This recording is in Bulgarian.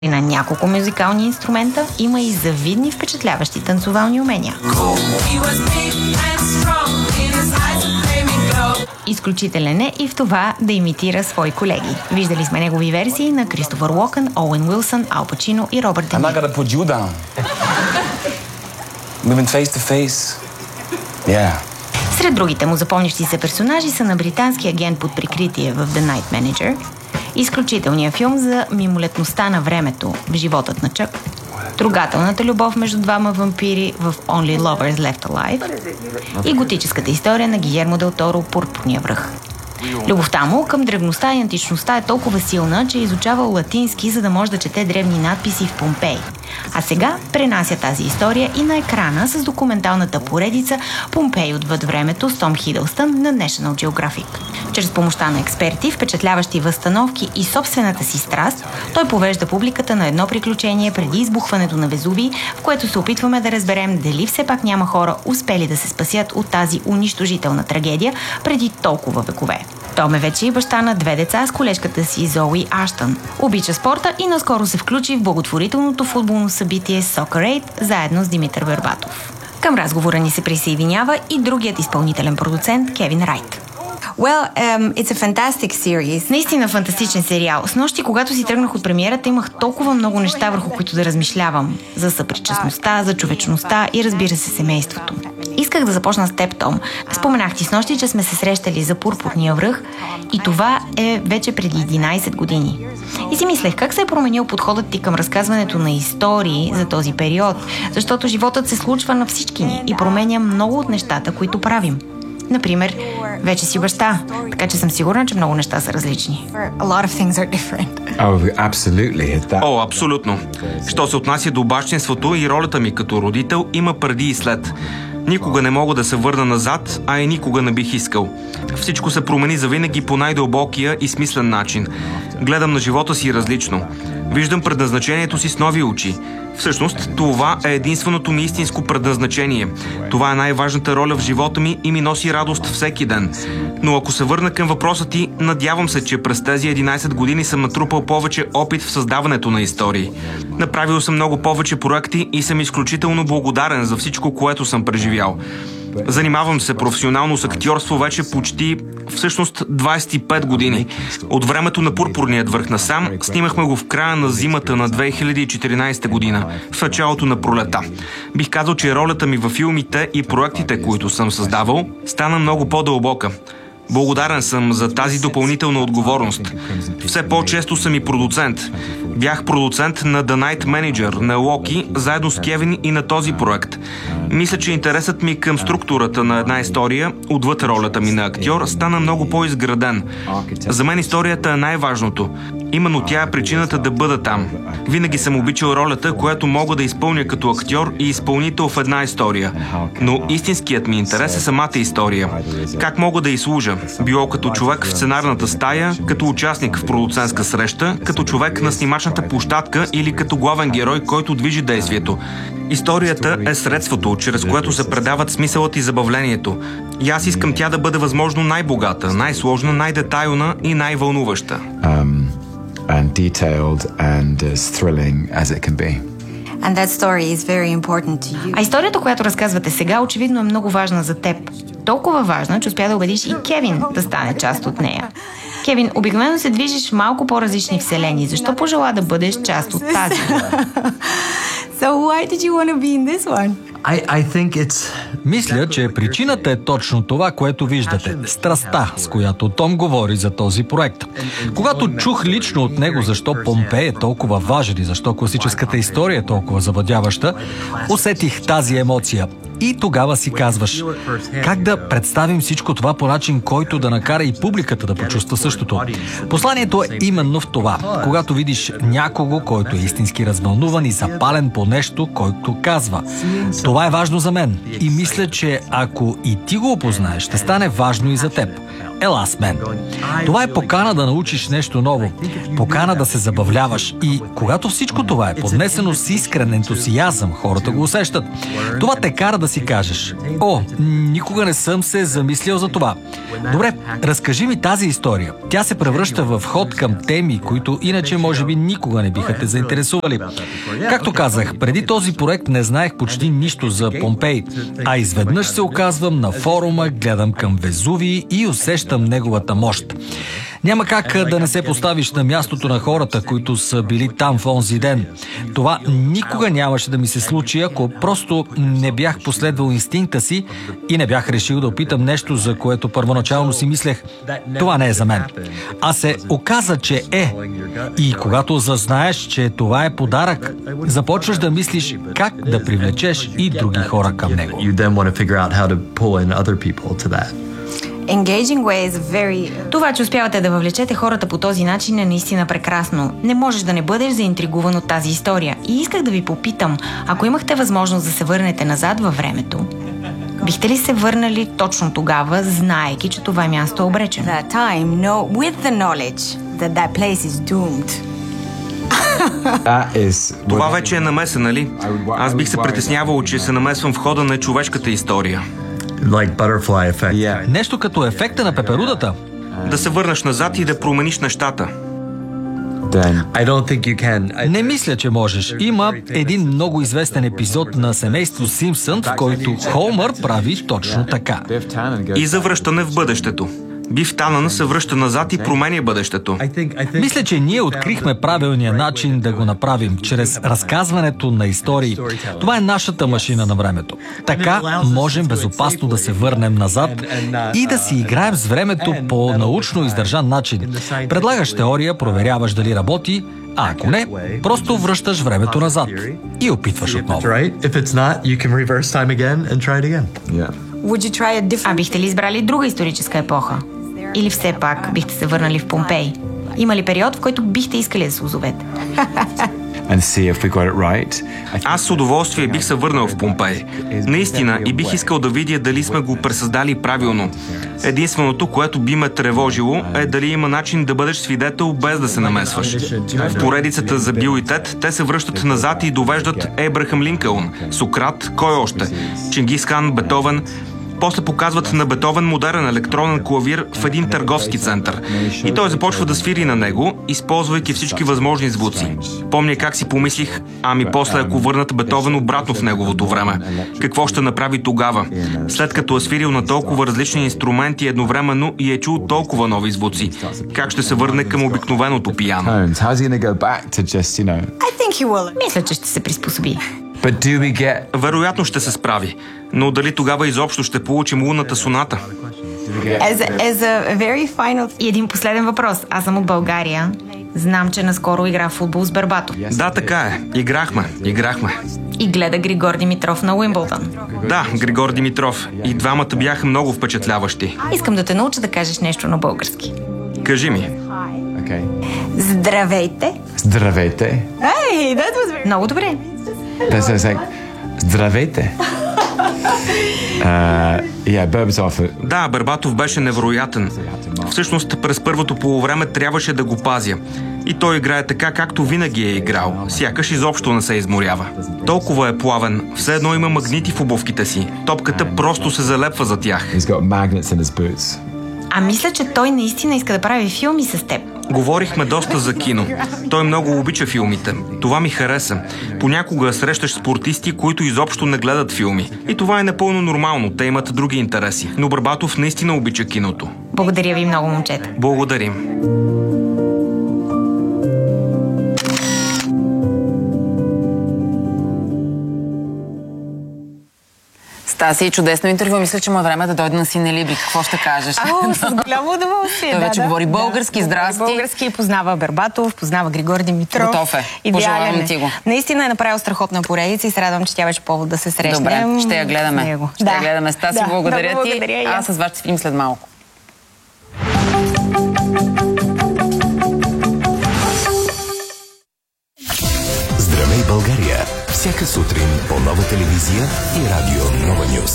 на няколко музикални инструмента, има и завидни впечатляващи танцовални умения. Изключителен е и в това да имитира свои колеги. Виждали сме негови версии на Кристофър Уокен, Оуен Уилсън, Ал Пачино и Робърт Де Ниро. Сред другите му запомнящи се персонажи са на британски агент под прикритие в The Night Manager, изключителният филм за мимолетността на времето в животът на Чък, трогателната любов между двама вампири в Only Lovers Left Alive и готическата история на Гилермо Дел Торо Пурпурния връх. Любовта му към древността и античността е толкова силна, че е изучавал латински, за да може да чете древни надписи в Помпей. А сега пренася тази история и на екрана с документалната поредица Помпей отвъд времето с Том Хидълстън на National Geographic. Чрез помощта на експерти, впечатляващи възстановки и собствената си страст, той повежда публиката на едно приключение преди избухването на Везувий, в което се опитваме да разберем дали все пак няма хора успели да се спасят от тази унищожителна трагедия преди толкова векове. Том е вече и баща на 2 деца с колежката си Зои Аштън. Обича спорта и наскоро се включи в благотворителното футболно събитие Soccer Aid заедно с Димитър Вербатов. Към разговора ни се присъединява и другият изпълнителен продуцент Кевин Райт. Well, it's a fantastic series. Наистина фантастичен сериал. Снощи, когато си тръгнах от премиерата, имах толкова много неща, върху които да размишлявам. За съпричастността, за човечността и, разбира се, семейството. Исках да започна с теб, Том. Споменах ти снощи, че сме се срещали за Пурпурния връх и това е вече преди 11 години. И си мислех, как се е променил подходът ти към разказването на истории за този период, защото животът се случва на всички ни и променя много от нещата, които правим. Например, вече си баща, така че съм сигурна, че много неща са различни. О, абсолютно. Що се отнася до бащинството и ролята ми като родител, има преди и след. Никога не мога да се върна назад, а и никога не бих искал. Всичко се промени завинаги по най-дълбокия и смислен начин. Гледам на живота си различно. Виждам предназначението си с нови очи. Всъщност, това е единственото ми истинско предназначение. Това е най-важната роля в живота ми и ми носи радост всеки ден. Но ако се върна към въпроса ти, надявам се, че през тези 11 години съм натрупал повече опит в създаването на истории. Направил съм много повече проекти и съм изключително благодарен за всичко, което съм преживял. Занимавам се професионално с актьорство вече почти, всъщност 25 години. От времето на Пурпурният връх насам, снимахме го в края на зимата на 2014 година, в началото на пролета. Бих казал, че ролята ми във филмите и проектите, които съм създавал, стана много по-дълбока. Благодарен съм за тази допълнителна отговорност. Все по-често съм и продуцент. Бях продуцент на The Night Manager на Локи, заедно с Кевин и на този проект. Мисля, че интересът ми към структурата на една история, отвъд ролята ми на актьор, стана много по-изграден. За мен историята е най-важното. Именно тя е причината да бъда там. Винаги съм обичал ролята, която мога да изпълня като актьор и изпълнител в една история. Но истинският ми интерес е самата история. Как мога да й служа? Било като човек в сценарната стая, като участник в продуцентска среща, като човек на снимачната площадка или като главен герой, който движи действието. Историята е средството, чрез което се предават смисълът и забавлението. И аз искам тя да бъде възможно най-богата, най-сложна, най-детайлна и най-вълнуваща. And detailed and as thrilling as it can be. And that story is very important to you. А историята, която разказвате сега, очевидно е много важна за теб. Толкова важна, че успя да убедиш и Кевин да стане част от нея. Кевин, обикновено се движиш в малко по-различни вселени. Защо пожела да бъдеш част от тази? So why did you want to be in this one? Мисля, че причината е точно това, което виждате. Страстта, с която Том говори за този проект. Когато чух лично от него защо Помпей е толкова важен и защо класическата история е толкова завладяваща, усетих тази емоция. И тогава си казваш, как да представим всичко това по начин, който да накара и публиката да почувства същото. Посланието е именно в това. Когато видиш някого, който е истински развълнуван и запален по нещо, който казва. Това е важно за мен. И мисля, че ако и ти го опознаеш, ще стане важно и за теб. Ела с мен. Това е покана да научиш нещо ново. Покана да се забавляваш. И когато всичко това е поднесено с искрен ентусиазъм, хората го усещат. Това те кара да си кажеш: о, никога не съм се замислил за това. Добре, разкажи ми тази история. Тя се превръща в ход към теми, които иначе може би никога не биха те заинтересували. Както казах, преди този проект не знаех почти нищо за Помпей, а изведнъж се оказвам на форума, гледам към Везувий и усещам неговата мощ. Няма как да не се поставиш на мястото на хората, които са били там в онзи ден. Това никога нямаше да ми се случи, ако просто не бях последвал инстинкта си и не бях решил да опитам нещо, за което първоначално си мислех: това не е за мен. А се оказа, че е. И когато зазнаеш, че това е подарък, започваш да мислиш как да привлечеш и други хора към него. Това, че успявате да въвлечете хората по този начин, е наистина прекрасно. Не можеш да не бъдеш заинтригуван от тази история. И исках да ви попитам, ако имахте възможност да се върнете назад във времето, бихте ли се върнали точно тогава, знаейки, че това място е обречено? Това вече е намеса, нали? Аз бих се притеснявал, че се намесвам в хода на човешката история. Like butterfly effect. Нещо като ефекта на пеперудата. Да се върнеш назад и да промениш нещата. I don't think you can. Не мисля, че можеш. Има един много известен епизод на семейство Симпсън, в който Холмър прави точно така. И за връщане в бъдещето. Бив Танън се връща назад и променя бъдещето. Мисля, че ние открихме правилния начин да го направим, чрез разказването на истории. Това е нашата машина на времето. Така можем безопасно да се върнем назад и да си играем с времето по научно издържан начин. Предлагаш теория, проверяваш дали работи, а ако не, просто връщаш времето назад и опитваш отново. А бихте ли избрали друга историческа епоха? Или все пак бихте се върнали в Помпей? Има ли период, в който бихте искали да се озовете? Аз с удоволствие бих се върнал в Помпей. Наистина, и бих искал да видя дали сме го пресъздали правилно. Единственото, което би ме тревожило, е дали има начин да бъдеш свидетел без да се намесваш. В поредицата за Бил и Тед, те се връщат назад и довеждат Ейбрахам Линкълн, Сократ, кой още? Чингис Хан, Бетовен. После показват на Бетовен модерен електронен клавир в един търговски център. И той започва да свири на него, използвайки всички възможни звуци. Помня как си помислих, после ако върнат Бетовен обратно в неговото време, какво ще направи тогава, след като е свирил на толкова различни инструменти едновременно и е чул толкова нови звуци? Как ще се върне към обикновеното пиано? Мисля, че ще се приспособи. Вероятно ще се справи, но дали тогава изобщо ще получим лунната соната? И един последен въпрос. Аз съм от България. Знам, че наскоро игра в футбол с Бербатов. Да, така е. Играхме. И гледа Григор Димитров на Уимбълдън. Да, Григор Димитров. И двамата бяха много впечатляващи. Искам да те науча да кажеш нещо на български. Кажи ми. Здравейте. Здравейте. Много добре. Здравейте. Да, Бербатов беше невероятен. Всъщност, през първото полувреме трябваше да го пазя. И той играе така, както винаги е играл. Сякаш изобщо не се изморява. Толкова е плавен. Все едно има магнити в обувките си. Топката просто се залепва за тях. А мисля, че той наистина иска да прави филми с теб. Говорихме доста за кино. Той много обича филмите. Това ми хареса. Понякога срещаш спортисти, които изобщо не гледат филми. И това е напълно нормално. Те имат други интереси. Но Бербатов наистина обича киното. Благодаря ви много, момчета. Благодарим. Стаси, чудесно интервю. Мисля, че му е време да дойде на Синелибри. Какво ще кажеш? С голямо удоволствие. Той вече говори български. Здрасти. Български, познава Бербатов, познава Григор Димитров. Готов е. Пожелавам ти го. Наистина е направил страхотна поредица и се радвам, че тя беше повод да се срещнем. Добре, ще я гледаме. Ще я гледаме. Стаси, благодаря ти. Аз с вас ще видим след малко. Здравей, България! Всяка сутрин по Нова телевизия и радио Нова Нюз.